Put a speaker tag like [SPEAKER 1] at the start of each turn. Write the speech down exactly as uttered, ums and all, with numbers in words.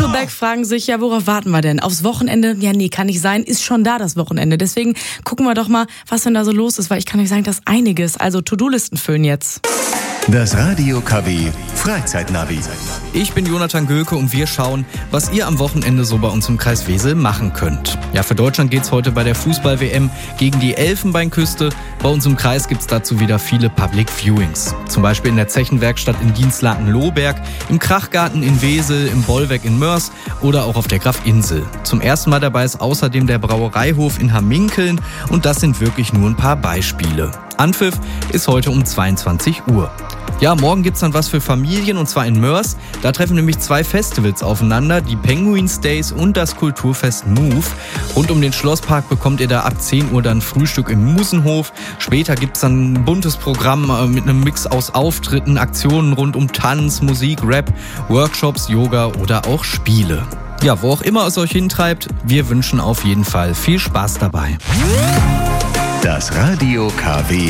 [SPEAKER 1] Haselbeck fragen sich, ja, worauf warten wir denn? Aufs Wochenende? Ja, nee, kann nicht sein, ist schon da das Wochenende. Deswegen gucken wir doch mal, was denn da so los ist, weil ich kann euch sagen, das ist einiges. Also To-Do-Listen füllen jetzt.
[SPEAKER 2] Das Radio K W Freizeitnavi.
[SPEAKER 3] Ich bin Jonathan Göke und wir schauen, was ihr am Wochenende so bei uns im Kreis Wesel machen könnt. Ja, für Deutschland geht's heute bei der Fußball-W M gegen die Elfenbeinküste. Bei uns im Kreis gibt's dazu wieder viele Public Viewings. Zum Beispiel in der Zechenwerkstatt in Dienstlaken-Lohberg, im Krachgarten in Wesel, im Bollwerk in Mörs oder auch auf der Grafinsel. Zum ersten Mal dabei ist außerdem der Brauereihof in Hamminkeln und das sind wirklich nur ein paar Beispiele. Anpfiff ist heute um zweiundzwanzig Uhr. Ja, morgen gibt's dann was für Familien und zwar in Mörs. Da treffen nämlich zwei Festivals aufeinander, die Penguins Days und das Kulturfest Move. Rund um den Schlosspark bekommt ihr da ab zehn Uhr dann Frühstück im Musenhof. Später gibt's dann ein buntes Programm mit einem Mix aus Auftritten, Aktionen rund um Tanz, Musik, Rap, Workshops, Yoga oder auch Spiele. Ja, wo auch immer es euch hintreibt, wir wünschen auf jeden Fall viel Spaß dabei.
[SPEAKER 2] Das Radio K W